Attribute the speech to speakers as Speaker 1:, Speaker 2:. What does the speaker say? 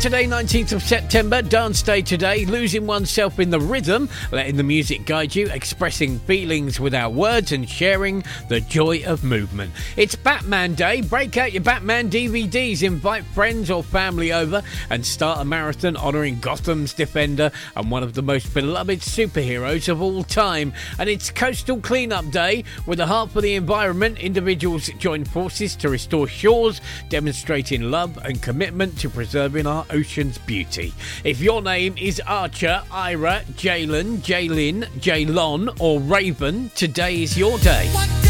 Speaker 1: Saturday, 19th of September, dance day today, losing oneself in the rhythm, letting the music guide you, expressing feelings without words and sharing the joy of movement. It's Batman Day. Break out your Batman DVDs, invite friends or family over and start a marathon honouring Gotham's Defender and one of the most beloved superheroes of all time. And it's Coastal Cleanup Day. With a heart for the environment, individuals join forces to restore shores, demonstrating love and commitment to preserving our ocean's beauty. If your name is Archer, Ira, Jalen, Jaylin, Jaylon or Raven, today is your day.